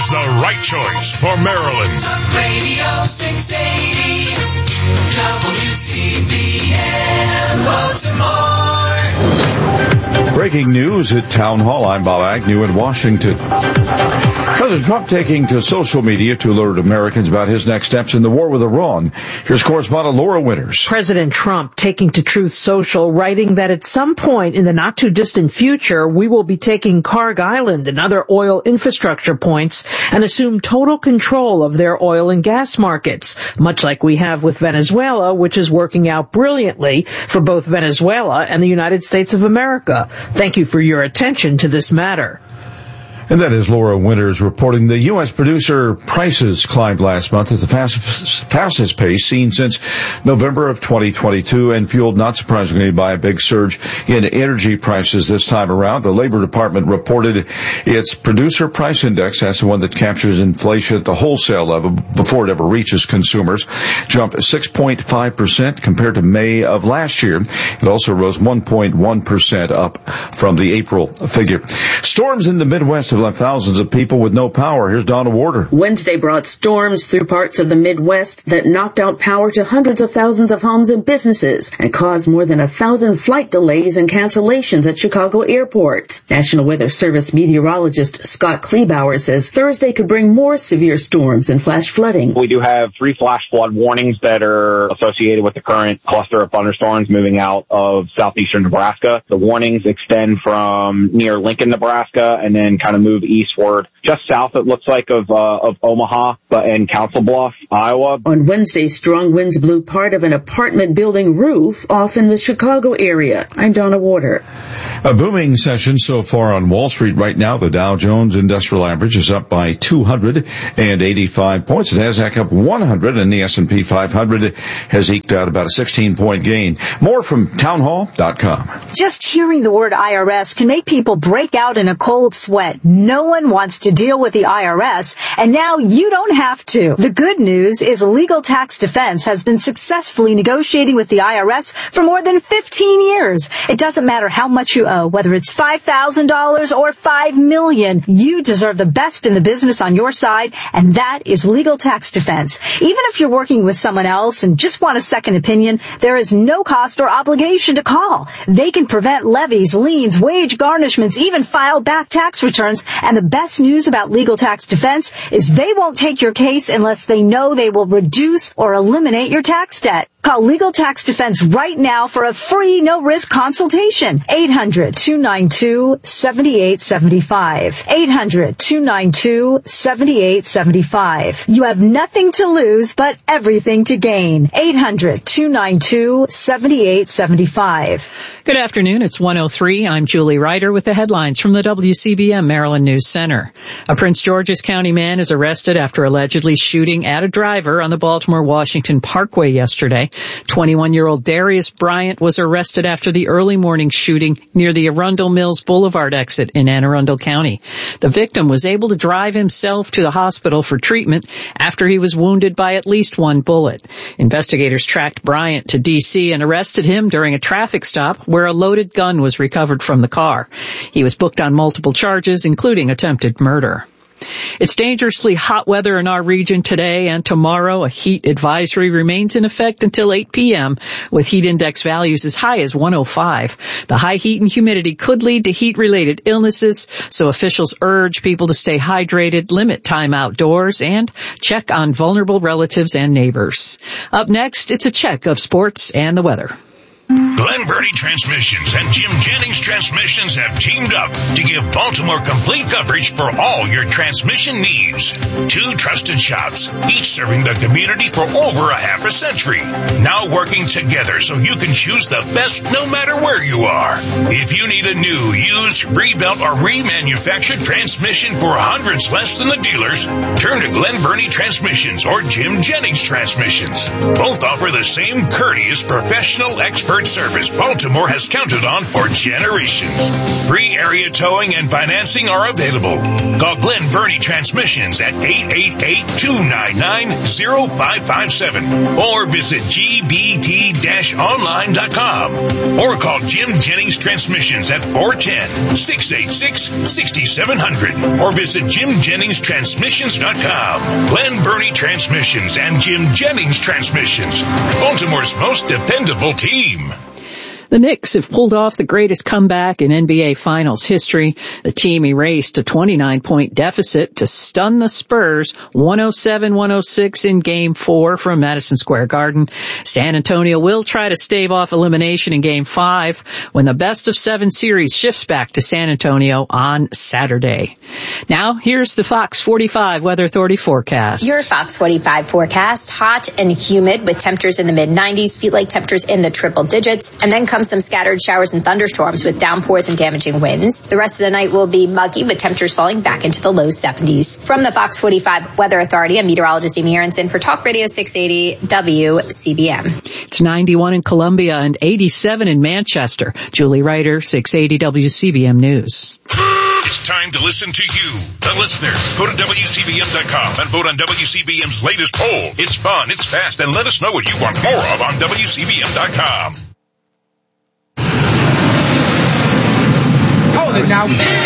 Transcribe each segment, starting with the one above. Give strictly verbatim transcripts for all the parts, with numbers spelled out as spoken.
is the right choice for Maryland. Talk Radio six eighty, W C B M Baltimore. Breaking news at Town Hall. I'm Bob Agnew in Washington. President Trump taking to social media to alert Americans about his next steps in the war with Iran. Here's correspondent Laura Winters. President Trump taking to Truth Social, writing that at some point in the not-too-distant future, we will be taking Karg Island and other oil infrastructure points and assume total control of their oil and gas markets, much like we have with Venezuela, which is working out brilliantly for both Venezuela and the United States of America. Thank you for your attention to this matter. And that is Laura Winters reporting. The U S producer prices climbed last month at the fastest, fastest pace seen since November of twenty twenty-two, and fueled, not surprisingly, by a big surge in energy prices this time around. The Labor Department reported its producer price index, that's the one that captures inflation at the wholesale level before it ever reaches consumers, jumped six point five percent compared to May of last year. It also rose one point one percent up from the April figure. Storms in the Midwest have left thousands of people with no power. Here's Donna Warder. Wednesday brought storms through parts of the Midwest that knocked out power to hundreds of thousands of homes and businesses and caused more than a thousand flight delays and cancellations at Chicago airports. National Weather Service meteorologist Scott Kleebauer says Thursday could bring more severe storms and flash flooding. We do have three flash flood warnings that are associated with the current cluster of thunderstorms moving out of southeastern Nebraska. The warnings extend from near Lincoln, Nebraska, and then kind of move eastward just south, it looks like, of uh, of Omaha but and Council Bluff, Iowa. On Wednesday, strong winds blew part of an apartment building roof off in the Chicago area. I'm Donna Warder. A booming session so far on Wall Street right now. The Dow Jones Industrial Average is up by two hundred eighty-five points. The Nasdaq up one hundred, and the S and P five hundred has eked out about a sixteen-point gain. More from townhall dot com. Just hearing the word I R S can make people break out in a cold sweat. No one wants to deal with the I R S, and now you don't have to. The good news is Legal Tax Defense has been successfully negotiating with the I R S for more than fifteen years. It doesn't matter how much you owe, whether it's five thousand dollars or five million dollars. You deserve the best in the business on your side, and that is Legal Tax Defense. Even if you're working with someone else and just want a second opinion, there is no cost or obligation to call. They can prevent levies, liens, wage garnishments, even file back tax returns. And the best news about Legal Tax Defense is they won't take your case unless they know they will reduce or eliminate your tax debt. Call Legal Tax Defense right now for a free, no-risk consultation. eight hundred, two nine two, seven eight seven five. eight hundred, two nine two, seven eight seven five. You have nothing to lose, but everything to gain. eight hundred, two nine two, seven eight seven five. Good afternoon. It's one oh three. I'm Julie Ryder with the headlines from the W C B M Maryland News Center. A Prince George's County man is arrested after allegedly shooting at a driver on the Baltimore-Washington Parkway yesterday. twenty-one-year-old Darius Bryant was arrested after the early morning shooting near the Arundel Mills Boulevard exit in Anne Arundel County. The victim was able to drive himself to the hospital for treatment after he was wounded by at least one bullet. Investigators tracked Bryant to D C and arrested him during a traffic stop where a loaded gun was recovered from the car. He was booked on multiple charges, including attempted murder. It's dangerously hot weather in our region today and tomorrow. A heat advisory remains in effect until eight p.m. with heat index values as high as one oh five. The high heat and humidity could lead to heat-related illnesses, so officials urge people to stay hydrated, limit time outdoors, and check on vulnerable relatives and neighbors. Up next, it's a check of sports and the weather. Glen Burnie Transmissions and Jim Jennings Transmissions have teamed up to give Baltimore complete coverage for all your transmission needs. Two trusted shops, each serving the community for over a half a century. Now working together so you can choose the best no matter where you are. If you need a new, used, rebuilt, or remanufactured transmission for hundreds less than the dealers, turn to Glen Burnie Transmissions or Jim Jennings Transmissions. Both offer the same courteous, professional, expert expert service Baltimore has counted on for generations. Free area towing and financing are available. Call Glen Burnie Transmissions at eight eight eight, two nine nine, zero five five seven or visit G B T online dot com or call Jim Jennings Transmissions at four one zero, six eight six, six seven zero zero or visit Jim Jennings Transmissions dot com. Glen Burnie Transmissions and Jim Jennings Transmissions, Baltimore's most dependable team. The Knicks have pulled off the greatest comeback in N B A Finals history. The team erased a twenty-nine point deficit to stun the Spurs one oh seven one oh six in Game four from Madison Square Garden. San Antonio will try to stave off elimination in Game five when the best of seven series shifts back to San Antonio on Saturday. Now, here's the Fox forty-five Weather Authority forecast. Your Fox forty-five forecast, hot and humid with temperatures in the mid nineties, feel like temperatures in the triple digits, and then come some scattered showers and thunderstorms with downpours and damaging winds. The rest of the night will be muggy with temperatures falling back into the low seventies. From the Fox forty-five Weather Authority, I'm meteorologist Amy Aronson for Talk Radio six eighty W C B M. It's ninety-one in Columbia and eighty-seven in Manchester. Julie Ryder, six eighty W C B M News. It's time to listen to you, the listener. Go to W C B M dot com and vote on W C B M's latest poll. It's fun, it's fast, and let us know what you want more of on W C B M dot com. Now,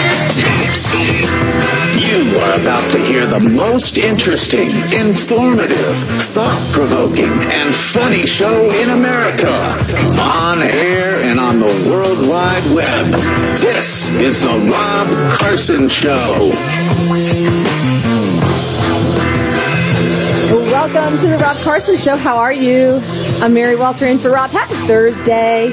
you are about to hear the most interesting, informative, thought-provoking, and funny show in America. On air and on the World Wide Web. This is the Rob Carson Show. Welcome to the Rob Carson Show. How are you? I'm Mary Walter in for Rob. Happy Thursday.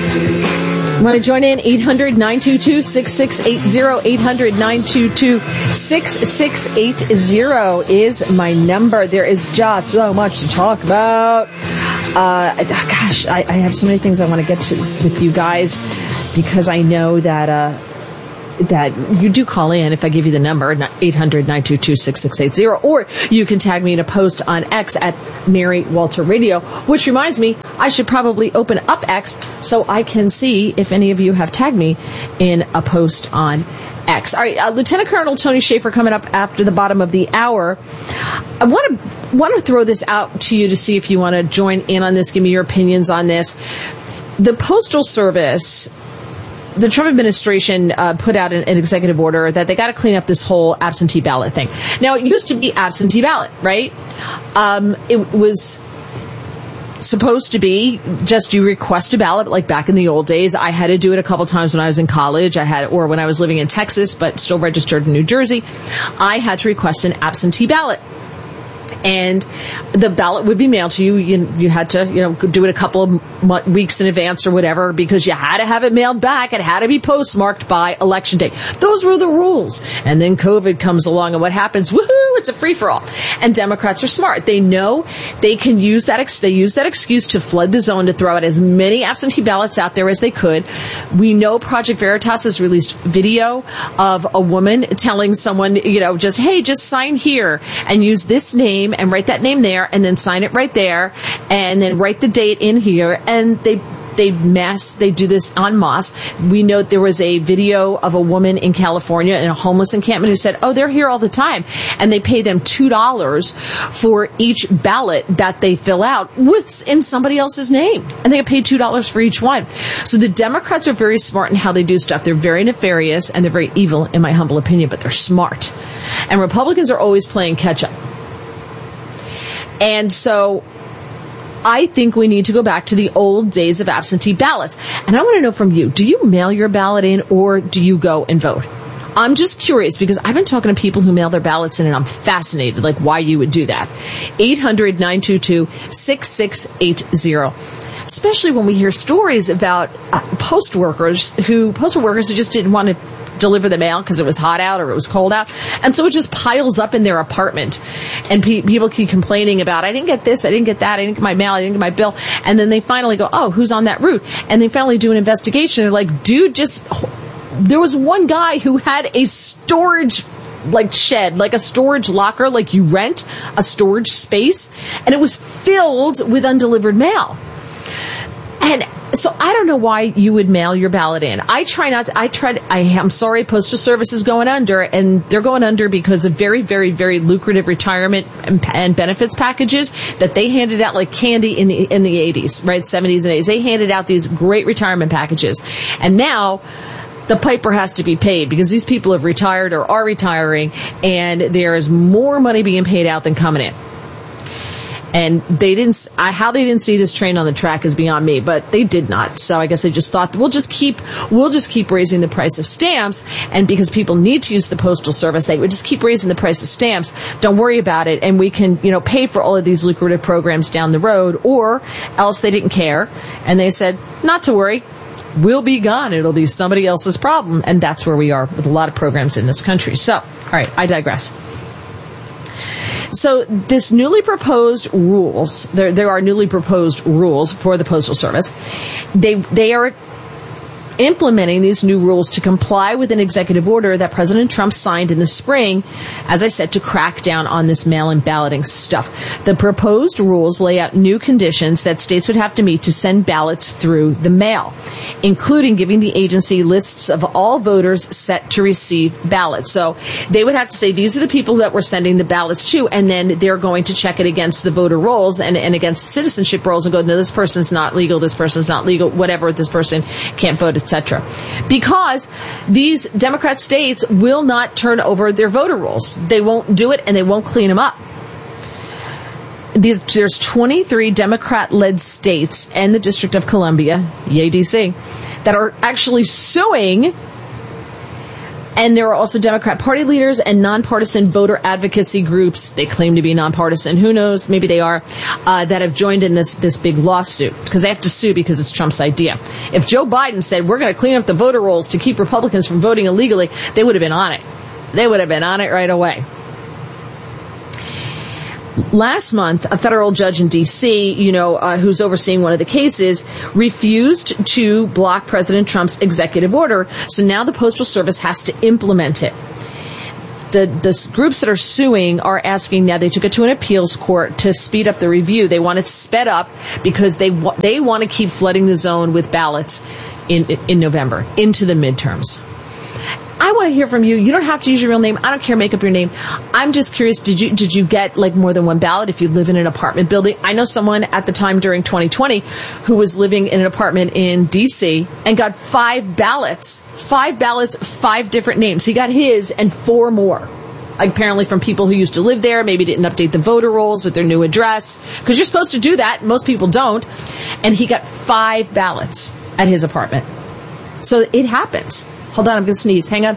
Want to join in? eight hundred, nine two two, six six eight zero. eight hundred, nine two two, six six eight zero is my number. There is just so much to talk about. Uh, gosh, I, I have so many things I want to get to with you guys because I know that, uh, that you do call in if I give you the number, eight hundred, nine two two, six six eight zero, or you can tag me in a post on X at Mary Walter Radio, which reminds me, I should probably open up X so I can see if any of you have tagged me in a post on X. All right, uh, Lieutenant Colonel Tony Shaffer coming up after the bottom of the hour. I want to want to throw this out to you to see if you want to join in on this, give me your opinions on this. The Postal Service, the Trump administration uh, put out an, an executive order that they got to clean up this whole absentee ballot thing. Now, it used to be absentee ballot, right? Um, it was supposed to be just you request a ballot, like back in the old days. I had to do it a couple times when I was in college. I had, or when I was living in Texas, but still registered in New Jersey. I had to request an absentee ballot. And the ballot would be mailed to you. You, you had to, you know, do it a couple of mo- weeks in advance or whatever because you had to have it mailed back. It had to be postmarked by election day. Those were the rules. And then COVID comes along, and what happens? Woohoo! It's a free-for-all. And Democrats are smart. They know they can use that. Ex- they use that excuse to flood the zone to throw out as many absentee ballots out there as they could. We know Project Veritas has released video of a woman telling someone, you know, just hey, just sign here and use this name and write that name there and then sign it right there and then write the date in here. And they they mass they do this en masse. We know there was a video of a woman in California in a homeless encampment who said, oh, they're here all the time, and they pay them two dollars for each ballot that they fill out what's in somebody else's name, and they get paid two dollars for each one. So the Democrats are very smart in how they do stuff. They're very nefarious and they're very evil, in my humble opinion, but they're smart. And Republicans are always playing catch up. And so I think we need to go back to the old days of absentee ballots. And I want to know from you, do you mail your ballot in or do you go and vote? I'm just curious because I've been talking to people who mail their ballots in and I'm fascinated, like why you would do that. eight hundred, nine two two, six six eight zero. Especially when we hear stories about uh, post workers who, postal workers who just didn't want to deliver the mail because it was hot out or it was cold out. And so it just piles up in their apartment. And pe- people keep complaining about, I didn't get this, I didn't get that, I didn't get my mail, I didn't get my bill. And then they finally go, oh, who's on that route? And they finally do an investigation. They're like, dude, just, there was one guy who had a storage like shed, like a storage locker, like you rent a storage space, and it was filled with undelivered mail. And So I don't know why you would mail your ballot in. I try not to, I try to, I am sorry, Postal Service is going under, and they're going under because of very, very, very lucrative retirement and, and benefits packages that they handed out like candy in the, in the eighties, right? seventies and eighties. They handed out these great retirement packages. And now, the piper has to be paid because these people have retired or are retiring, and there is more money being paid out than coming in. And they didn't, I, how they didn't see this train on the track is beyond me, but they did not. So I guess they just thought, we'll just keep, we'll just keep raising the price of stamps. And because people need to use the Postal Service, they would just keep raising the price of stamps. Don't worry about it. And we can, you know, pay for all of these lucrative programs down the road, or else they didn't care. And they said, not to worry. We'll be gone. It'll be somebody else's problem. And that's where we are with a lot of programs in this country. So, all right, I digress. So this newly proposed rules, there, there are newly proposed rules for the Postal Service. They, they are implementing these new rules to comply with an executive order that President Trump signed in the spring, as I said, to crack down on this mail-in balloting stuff. The proposed rules lay out new conditions that states would have to meet to send ballots through the mail, including giving the agency lists of all voters set to receive ballots. So they would have to say, these are the people that we're sending the ballots to, and then they're going to check it against the voter rolls and, and against citizenship rolls and go, no, this person's not legal, this person's not legal, whatever, this person can't vote, et cetera. Because these Democrat states will not turn over their voter rolls. They won't do it, and they won't clean them up. These, there's twenty-three Democrat-led states and the District of Columbia, yay D C, that are actually suing. And there are also Democrat Party leaders and nonpartisan voter advocacy groups. They claim to be nonpartisan. Who knows? Maybe they are. Uh, that have joined in this this big lawsuit because they have to sue because it's Trump's idea. If Joe Biden said we're going to clean up the voter rolls to keep Republicans from voting illegally, they would have been on it. They would have been on it right away. Last month, a federal judge in D C, you know, uh, who's overseeing one of the cases, refused to block President Trump's executive order. So now the Postal Service has to implement it. The, the groups that are suing are asking now, they took it to an appeals court to speed up the review. They want it sped up because they, they want to keep flooding the zone with ballots in, in November into the midterms. I want to hear from you. You don't have to use your real name. I don't care. Make up your name. I'm just curious. Did you did you get like more than one ballot if you live in an apartment building? I know someone at the time during twenty twenty who was living in an apartment in D C and got five ballots. Five ballots, five different names. He got his and four more. Apparently from people who used to live there, maybe didn't update the voter rolls with their new address. Because you're supposed to do that. Most people don't. And he got five ballots at his apartment. So it happens. Hold on, I'm going to sneeze. Hang on.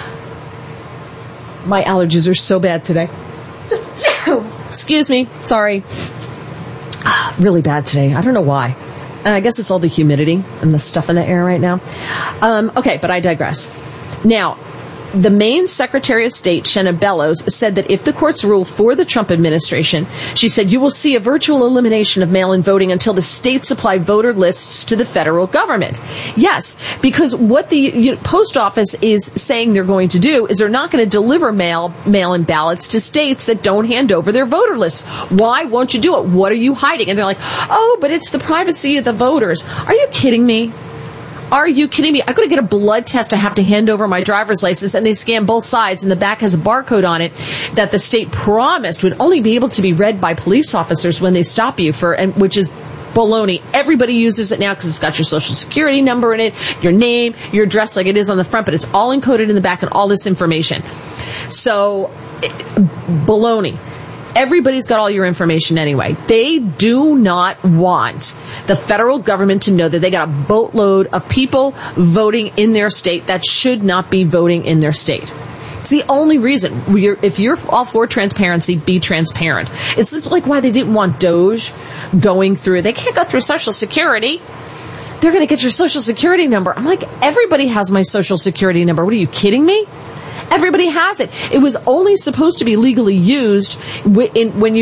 My allergies are so bad today. Excuse me. Sorry. Ah, really bad today. I don't know why. Uh, I guess it's all the humidity and the stuff in the air right now. Um, okay, but I digress. Now, the Maine Secretary of State, Shenna Bellows, said that if the courts rule for the Trump administration, she said, you will see a virtual elimination of mail-in voting until the states supply voter lists to the federal government. Yes, because what the you know, post office is saying they're going to do is they're not going to deliver mail, mail-in ballots to states that don't hand over their voter lists. Why won't you do it? What are you hiding? And they're like, oh, but it's the privacy of the voters. Are you kidding me? Are you kidding me? I go to get a blood test. I have to hand over my driver's license, and they scan both sides, and the back has a barcode on it that the state promised would only be able to be read by police officers when they stop you for, and which is baloney. Everybody uses it now because it's got your social security number in it, your name, your address like it is on the front, but it's all encoded in the back and all this information. So, baloney. Everybody's got all your information anyway. They do not want the federal government to know that they got a boatload of people voting in their state that should not be voting in their state. It's the only reason. We're, if you're all for transparency, be transparent. It's just like why they didn't want Doge going through. They can't go through Social Security. They're going to get your Social Security number. I'm like, everybody has my Social Security number. What are you kidding me? Everybody has it. It was only supposed to be legally used when you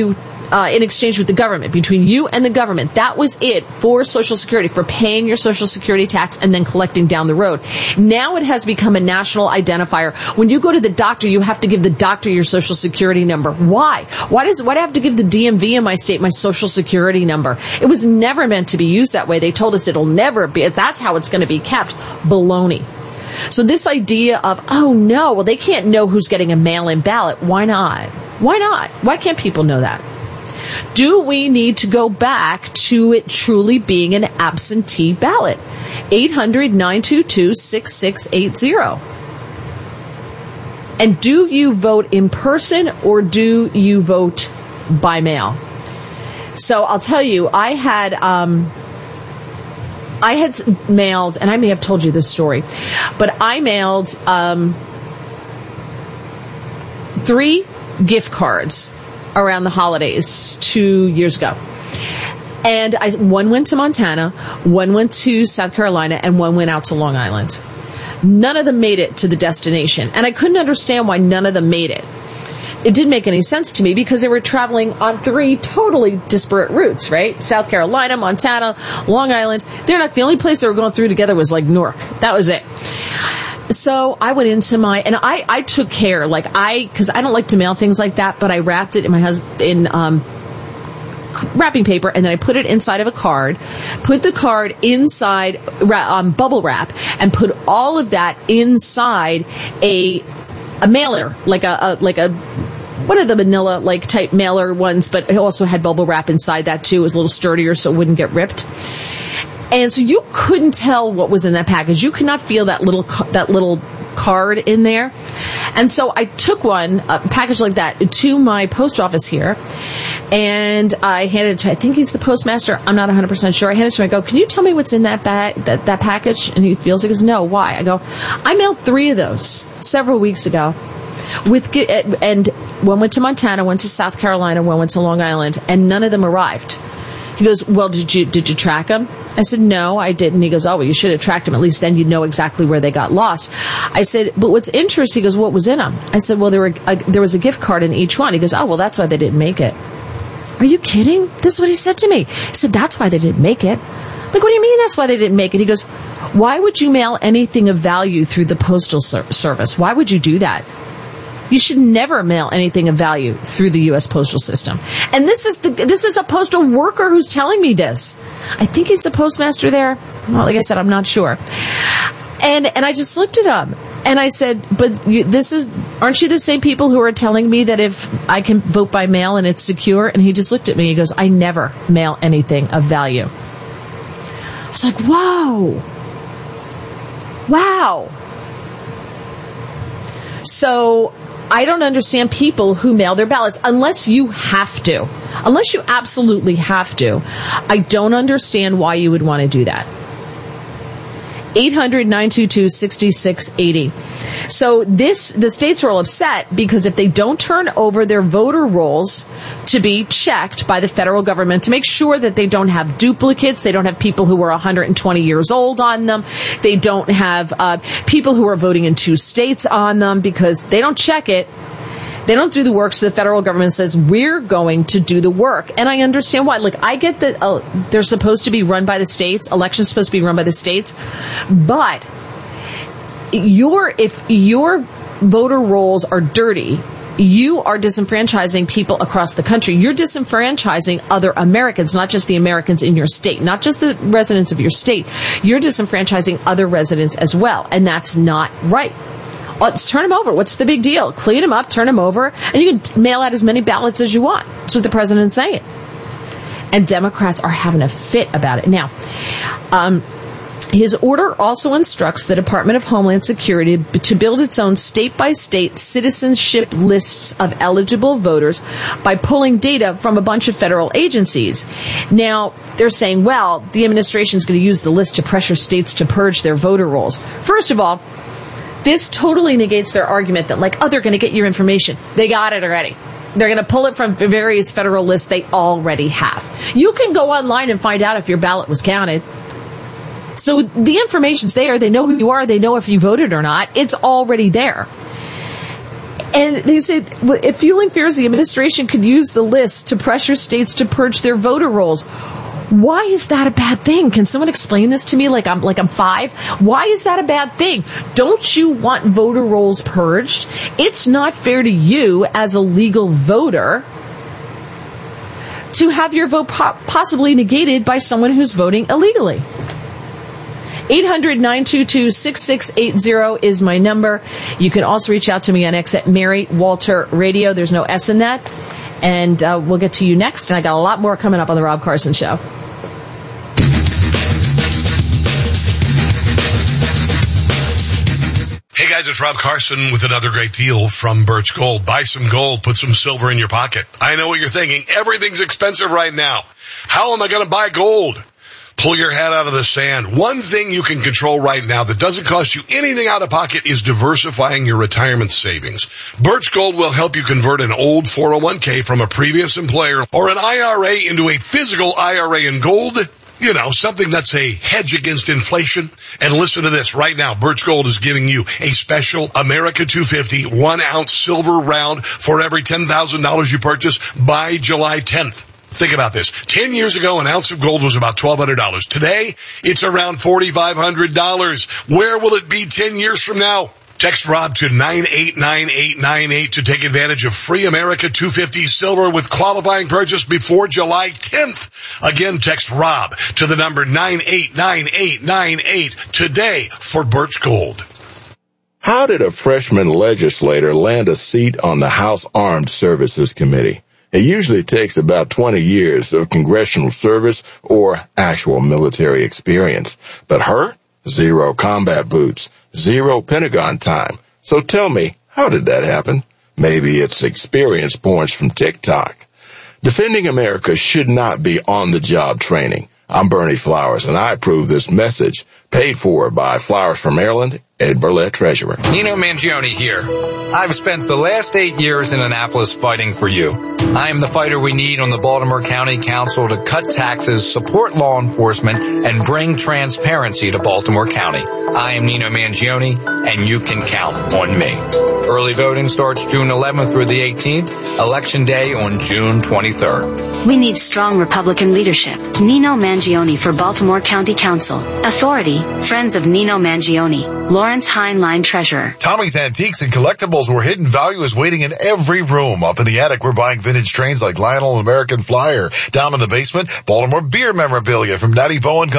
uh, in exchange with the government, between you and the government. That was it for Social Security, for paying your Social Security tax and then collecting down the road. Now it has become a national identifier. When you go to the doctor, you have to give the doctor your Social Security number. Why? Why does why do I have to give the D M V in my state my Social Security number? It was never meant to be used that way. They told us it'll never be. That's how it's going to be kept. Baloney. So this idea of, oh no, well they can't know who's getting a mail-in ballot. Why not? Why not? Why can't people know that? Do we need to go back to it truly being an absentee ballot? eight hundred, nine two two, six six eight zero. And do you vote in person or do you vote by mail? So I'll tell you, I had, um, I had mailed, and I may have told you this story, but I mailed, um, three gift cards around the holidays two years ago. And I, one went to Montana, one went to South Carolina, and one went out to Long Island. None of them made it to the destination. And I couldn't understand why none of them made it. It didn't make any sense to me because they were traveling on three totally disparate routes, right? South Carolina, Montana, Long Island. They're not, the only place they were going through together was like Newark. That was it. So I went into my, and I, I took care, like I, cause I don't like to mail things like that, but I wrapped it in my husband, in, um, wrapping paper, and then I put it inside of a card, put the card inside, um, bubble wrap, and put all of that inside a, a mailer, like a, a like a, one of the manila, like type mailer ones, but it also had bubble wrap inside that too. It was a little sturdier so it wouldn't get ripped. And so you couldn't tell what was in that package. You could not feel that little, that little card in there. And so I took one, a package like that, to my post office here, and I handed it to, I think he's the postmaster, I'm not one hundred percent sure. I handed it to him, I go, can you tell me what's in that bag, that, that package? And he feels, he goes, no, why? I go, I mailed three of those several weeks ago. With, and one went to Montana, one to South Carolina, one went to Long Island, and none of them arrived. He goes, well, did you, did you track them? I said, no, I didn't. He goes, oh, well, you should have tracked them. At least then you'd know exactly where they got lost. I said, but what's interesting, he goes, what was in them? I said, well, there were, a, there was a gift card in each one. He goes, oh, well, that's why they didn't make it. Are you kidding? This is what he said to me. He said, that's why they didn't make it. Like, what do you mean that's why they didn't make it? He goes, why would you mail anything of value through the postal ser- service? Why would you do that? You should never mail anything of value through the U S postal system. And this is the, this is a postal worker who's telling me this. I think he's the postmaster there. Well, like I said, I'm not sure. And, and I just looked at him and I said, but you, this is, aren't you the same people who are telling me that if I can vote by mail and it's secure? And he just looked at me. He goes, I never mail anything of value. I was like, whoa. Wow. So, I don't understand people who mail their ballots unless you have to. Unless you absolutely have to. I don't understand why you would want to do that. eight hundred, nine two two, six six eight zero. So this, the states are all upset because if they don't turn over their voter rolls to be checked by the federal government to make sure that they don't have duplicates, they don't have people who are one hundred twenty years old on them, they don't have uh, people who are voting in two states on them because they don't check it. They don't do the work, so the federal government says, we're going to do the work. And I understand why. Like, I get that uh, they're supposed to be run by the states. Elections supposed to be run by the states. But your, if your voter rolls are dirty, you are disenfranchising people across the country. You're disenfranchising other Americans, not just the Americans in your state, not just the residents of your state. You're disenfranchising other residents as well. And that's not right. Let's turn them over. What's the big deal? Clean them up, turn them over, and you can mail out as many ballots as you want. That's what the president's saying. And Democrats are having a fit about it. Now, um, his order also instructs the Department of Homeland Security to build its own state-by-state citizenship lists of eligible voters by pulling data from a bunch of federal agencies. Now, they're saying, well, the administration is going to use the list to pressure states to purge their voter rolls. First of all, this totally negates their argument that, like, oh, they're going to get your information. They got it already. They're going to pull it from various federal lists they already have. You can go online and find out if your ballot was counted. So the information's there. They know who you are. They know if you voted or not. It's already there. And they say, if fueling fears the administration could use the list to pressure states to purge their voter rolls. Why is that a bad thing? Can someone explain this to me like I'm like I'm five? Why is that a bad thing? Don't you want voter rolls purged? It's not fair to you as a legal voter to have your vote po- possibly negated by someone who's voting illegally. eight hundred, nine two two, six six eight zero is my number. You can also reach out to me on X at Mary Walter Radio. There's no S in that. And uh, we'll get to you next. And I got a lot more coming up on the Rob Carson Show. Hey guys, it's Rob Carson with another great deal from Birch Gold. Buy some gold, put some silver in your pocket. I know what you're thinking. Everything's expensive right now. How am I going to buy gold? Pull your head out of the sand. One thing you can control right now that doesn't cost you anything out of pocket is diversifying your retirement savings. Birch Gold will help you convert an old four oh one k from a previous employer or an I R A into a physical I R A in gold. You know, something that's a hedge against inflation. And listen to this right now. Birch Gold is giving you a special America two fifty one ounce silver round for every ten thousand dollars you purchase by July tenth. Think about this. Ten years ago, an ounce of gold was about twelve hundred dollars. Today, it's around forty-five hundred dollars. Where will it be ten years from now? Text Rob to nine eight nine eight nine eight to take advantage of free America two fifty silver with qualifying purchase before July tenth. Again, text Rob to the number nine eight nine eight nine eight today for Birch Gold. How did a freshman legislator land a seat on the House Armed Services Committee? It usually takes about twenty years of congressional service or actual military experience. But her? Zero combat boots, zero Pentagon time. So tell me, how did that happen? Maybe it's experience points from TikTok. Defending America should not be on-the-job training. I'm Bernie Flowers, and I approve this message, paid for by Flowers from Maryland, Ed Burlett, Treasurer. Nino Mangione here. I've spent the last eight years in Annapolis fighting for you. I am the fighter we need on the Baltimore County Council to cut taxes, support law enforcement, and bring transparency to Baltimore County. I am Nino Mangione, and you can count on me. Early voting starts June eleventh through the eighteenth, Election Day on June twenty-third. We need strong Republican leadership. Nino Mangione for Baltimore County Council. Authority, Friends of Nino Mangione. Lawrence Heinlein, Treasurer. Tommy's Antiques and Collectibles, where hidden value is waiting in every room. Up in the attic, we're buying vintage trains like Lionel and American Flyer. Down in the basement, Baltimore beer memorabilia from Natty Bowen